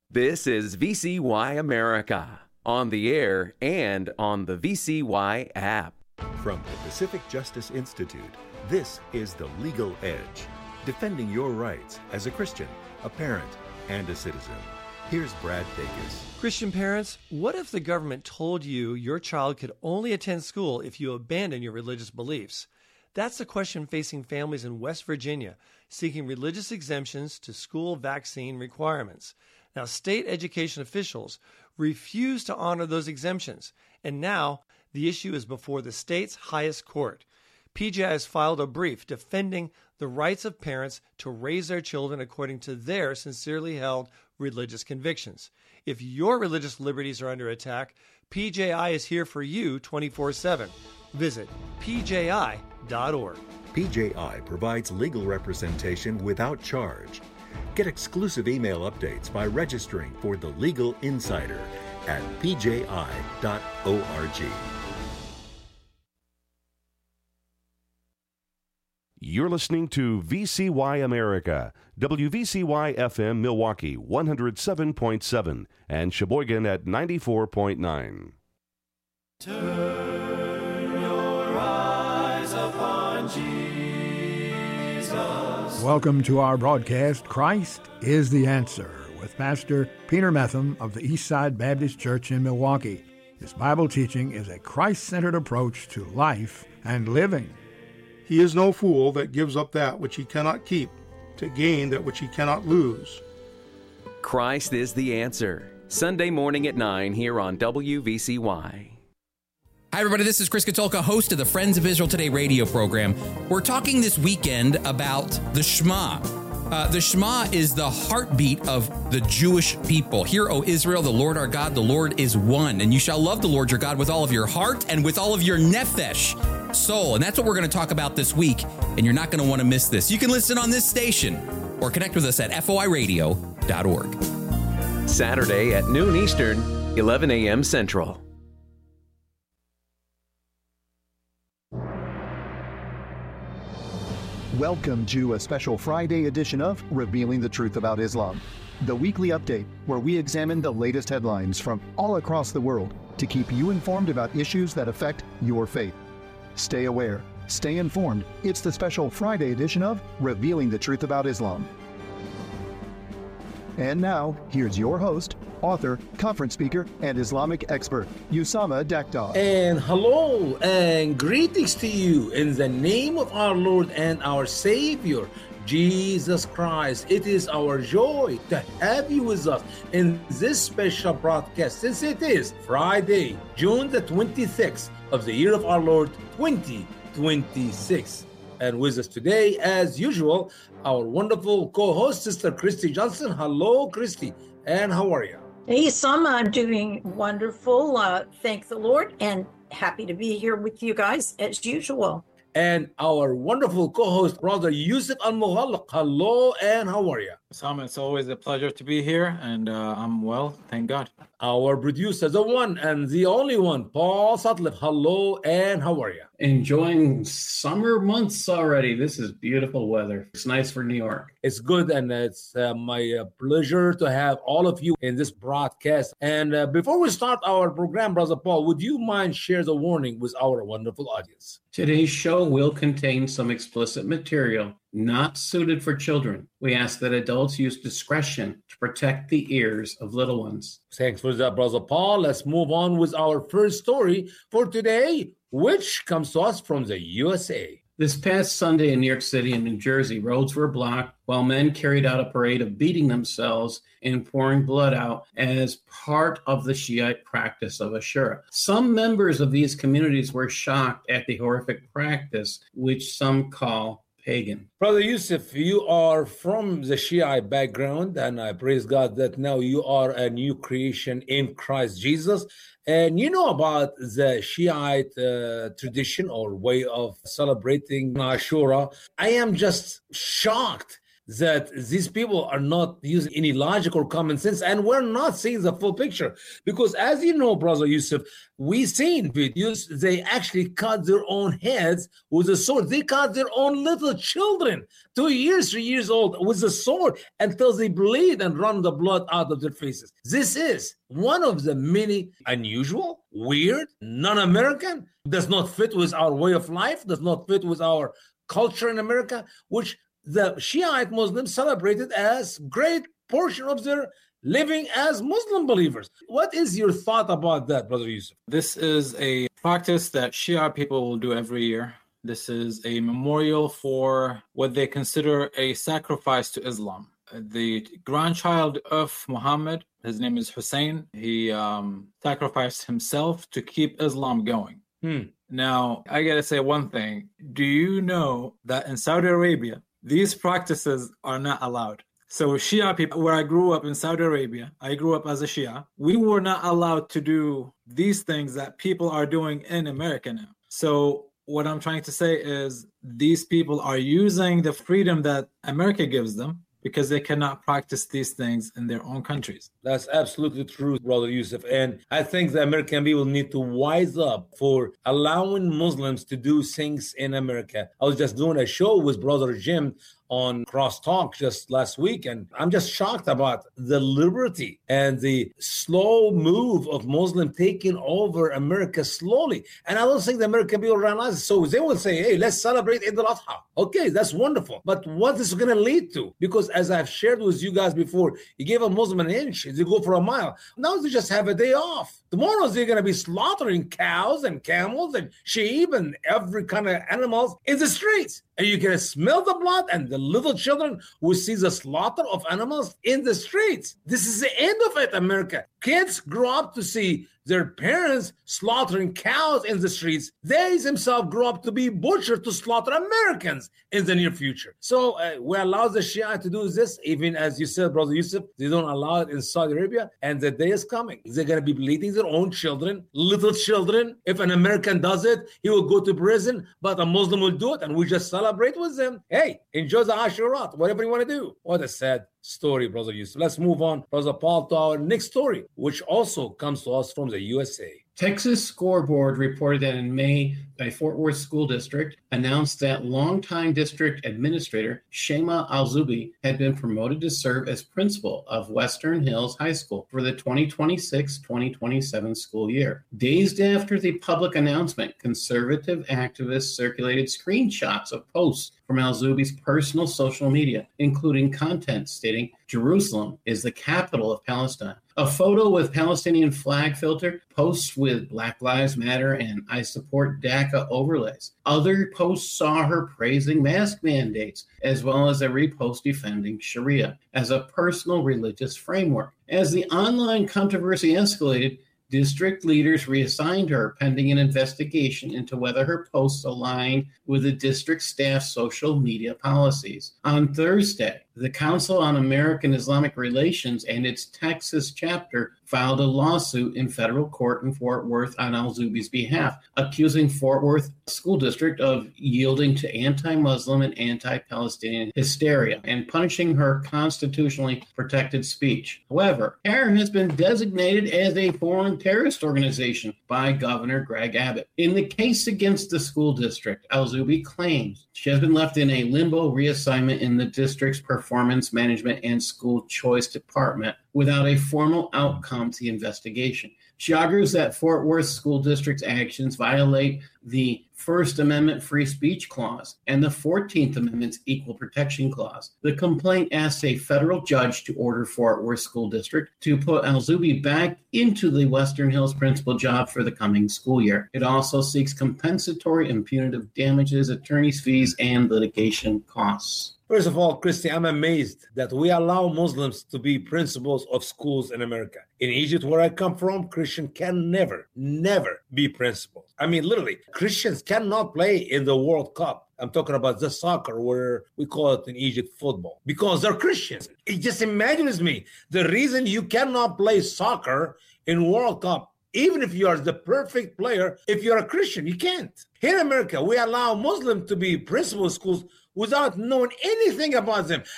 This is VCY America, on the air and on the VCY app. From the Pacific Justice Institute, this is The Legal Edge, defending your rights as a Christian, a parent, and a citizen. Here's Brad Dacus. Christian parents, what if the government told you your child could only attend school if you abandon your religious beliefs? That's the question facing families in West Virginia seeking religious exemptions to school vaccine requirements. Now, state education officials refuse to honor those exemptions, and now the issue is before the state's highest court. PJI has filed a brief defending the rights of parents to raise their children according to their sincerely held religious convictions. If your religious liberties are under attack, PJI is here for you 24/7. Visit pji.org. PJI provides legal representation without charge. Get exclusive email updates by registering for The Legal Insider at pji.org. You're listening to VCY America, WVCY FM Milwaukee 107.7 and Sheboygan at 94.9. Turn your eyes upon Jesus. Welcome to our broadcast, Christ is the Answer, with Pastor Peter Metham of the Eastside Baptist Church in Milwaukee. His Bible teaching is a Christ-centered approach to life and living. He is no fool that gives up that which he cannot keep to gain that which he cannot lose. Christ is the Answer. Sunday morning at 9 here on WVCY. Hi, everybody. This is Chris Katulka, host of the Friends of Israel Today radio program. We're talking this weekend about the Shema. The Shema is the heartbeat of the Jewish people. Hear, O Israel, the Lord our God, the Lord is one. And you shall love the Lord your God with all of your heart and with all of your nephesh, soul. And that's what we're going to talk about this week. And you're not going to want to miss this. You can listen on this station or connect with us at foiradio.org. Saturday at noon Eastern, 11 a.m. Central. Welcome to a special Friday edition of Revealing the Truth About Islam, the weekly update where we examine the latest headlines from all across the world to keep you informed about issues that affect your faith. Stay aware, stay informed. It's the special Friday edition of Revealing the Truth About Islam. And now, here's your host, author, conference speaker, and Islamic expert, Usama Daktar. And hello and greetings to you in the name of our Lord and our Savior, Jesus Christ. It is our joy to have you with us in this special broadcast, since it is Friday, June the 26th of the year of our Lord, 2026. And with us today, as usual, our wonderful co-host, Sister Christy Johnson. Hello, Christy, and how are you? Hey, Sama, I'm doing wonderful. Thank the Lord, and happy to be here with you guys as usual. And our wonderful co-host, Brother Yusuf Al-Mughallaq. Hello, and how are you? Sama, it's always a pleasure to be here, and I'm well, thank God. Our producer, the one and the only one, Paul Sutliff. Hello, and how are you? Enjoying summer months already. This is beautiful weather. It's nice for New York. It's good, and it's my pleasure to have all of you in this broadcast. And before we start our program, Brother Paul, would you mind share the warning with our wonderful audience? Today's show will contain some explicit material not suited for children. We ask that adults use discretion to protect the ears of little ones. Thanks for that, Brother Paul. Let's move on with our first story for today, which comes to us from the USA. This past Sunday in New York City and New Jersey, roads were blocked while men carried out a parade of beating themselves and pouring blood out as part of the Shiite practice of Ashura. Some members of these communities were shocked at the horrific practice, which some call pagan. Brother Yusuf, you are from the Shiite background, and I praise God that now you are a new creation in Christ Jesus. And you know about the Shiite tradition or way of celebrating Ashura. I am just shocked that these people are not using any logic or common sense, and we're not seeing the full picture. Because as you know, Brother Yusuf, we've seen videos, they actually cut their own heads with a sword. They cut their own little children, 2 years, 3 years old, with a sword until they bleed and run the blood out of their faces. This is one of the many unusual, weird, non-American, does not fit with our way of life, does not fit with our culture in America, which the Shiite Muslims celebrated as great portion of their living as Muslim believers. What is your thought about that, Brother Yusuf? This is a practice that Shia people will do every year. This is a memorial for what they consider a sacrifice to Islam. The grandchild of Muhammad, his name is Hussein, he sacrificed himself to keep Islam going. Now, I gotta say one thing. Do you know that in Saudi Arabia, these practices are not allowed? So Shia people, where I grew up in Saudi Arabia, I grew up as a Shia, we were not allowed to do these things that people are doing in America now. So what I'm trying to say is these people are using the freedom that America gives them because they cannot practice these things in their own countries. That's absolutely true, Brother Yusuf. And I think the American people need to wise up for allowing Muslims to do things in America. I was just doing a show with Brother Jim on Crosstalk just last week, and I'm just shocked about the liberty and the slow move of Muslim taking over America slowly. And I don't think the American people realize it. So they will say, hey, let's celebrate Eid al-Adha. Okay, that's wonderful. But what is it going to lead to? Because as I've shared with you guys before, you give a Muslim an inch, they go for a mile. Now they just have a day off. Tomorrow they're going to be slaughtering cows and camels and sheep and every kind of animals in the streets. And you can smell the blood, and the little children will see the slaughter of animals in the streets. This is the end of it, America. Kids grow up to see their parents slaughtering cows in the streets. They themselves grow up to be butchered to slaughter Americans in the near future. So we allow the Shia to do this, even as you said, Brother Yusuf, they don't allow it in Saudi Arabia, and the day is coming. They're going to be bleeding their own children, little children. If an American does it, he will go to prison, but a Muslim will do it, and we just celebrate with them. Hey, enjoy the Ashurat, whatever you want to do. What a sad story, Brother Yusuf. Let's move on, Brother Paul, to our next story, which also comes to us from the USA. Texas Scoreboard reported that in May, a Fort Worth School District announced that longtime district administrator Shema Al-Zubi had been promoted to serve as principal of Western Hills High School for the 2026-2027 school year. Days after the public announcement, conservative activists circulated screenshots of posts from Al-Zubi's personal social media, including content stating Jerusalem is the capital of Palestine. A photo with Palestinian flag filter, posts with Black Lives Matter and I support DACA overlays. Other posts saw her praising mask mandates, as well as a repost defending Sharia as a personal religious framework. As the online controversy escalated, district leaders reassigned her pending an investigation into whether her posts aligned with the district staff's social media policies. On Thursday, the Council on American Islamic Relations and its Texas chapter filed a lawsuit in federal court in Fort Worth on Al-Zubi's behalf, accusing Fort Worth School District of yielding to anti-Muslim and anti-Palestinian hysteria and punishing her constitutionally protected speech. However, CAIR has been designated as a foreign terrorist organization by Governor Greg Abbott. In the case against the school district, Al-Zubi claims she has been left in a limbo reassignment in the district's performance management and school choice department without a formal outcome to the investigation. She argues that Fort Worth School District's actions violate the First Amendment Free Speech Clause and the 14th Amendment's Equal Protection Clause. The complaint asks a federal judge to order Fort Worth School District to put Al-Zubi back into the Western Hills principal job for the coming school year. It also seeks compensatory and punitive damages, attorney's fees, and litigation costs. First of all, Christy, I'm amazed that we allow Muslims to be principals of schools in America. In Egypt, where I come from, Christian can never be principals. I mean, literally, Christians cannot play in the World Cup. I'm talking about the soccer, where we call it in Egypt football, because they're Christians. It just imagines me, the reason you cannot play soccer in World Cup, even if you are the perfect player, if you're a Christian, you can't. Here in America, we allow Muslims to be principal schools without knowing anything about them.